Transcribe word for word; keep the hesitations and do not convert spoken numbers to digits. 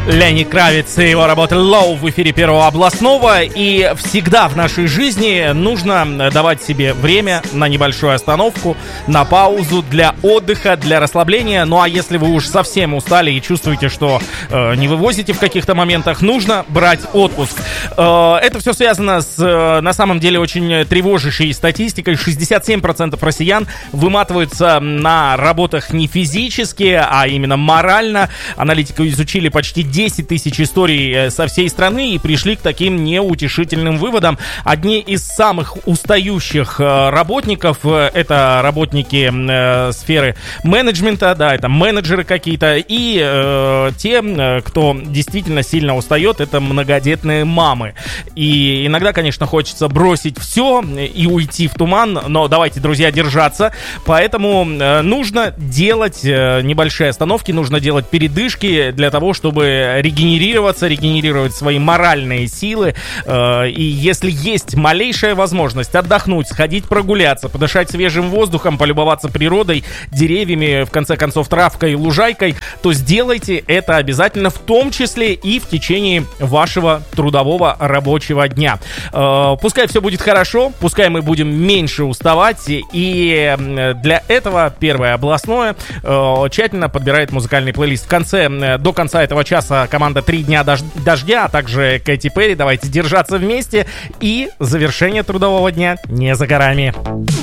Ленни Кравиц и его работа «Low» в эфире Первого областного. И всегда в нашей жизни нужно давать себе время на небольшую остановку, на паузу для отдыха, для расслабления. Ну а если вы уж совсем устали и чувствуете, что э, не вывозите в каких-то моментах, нужно брать отпуск. Э, это все связано с, э, на самом деле, очень тревожащей статистикой. шестьдесят семь процентов россиян выматываются на работах не физически, а именно морально. Аналитики изучили почти десять тысяч историй со всей страны и пришли к таким неутешительным выводам. Одни из самых устающих работников — это работники э, сферы менеджмента, да, это менеджеры какие-то, и э, те, кто действительно сильно устает, это многодетные мамы. И иногда, конечно, хочется бросить все и уйти в туман, но давайте, друзья, держаться. Поэтому э, нужно делать э, небольшие остановки, нужно делать передышки для того, чтобы регенерироваться, регенерировать свои моральные силы. И если есть малейшая возможность отдохнуть, сходить прогуляться, подышать свежим воздухом, полюбоваться природой, деревьями, в конце концов, травкой, лужайкой, то сделайте это обязательно, в том числе и в течение вашего трудового рабочего дня. Пускай все будет хорошо, пускай мы будем меньше уставать, и для этого Первое областное тщательно подбирает музыкальный плейлист. В конце, до конца этого часа команда «Три дня дождя», а также Кэти Перри. Давайте держаться вместе. И завершение трудового дня не за горами.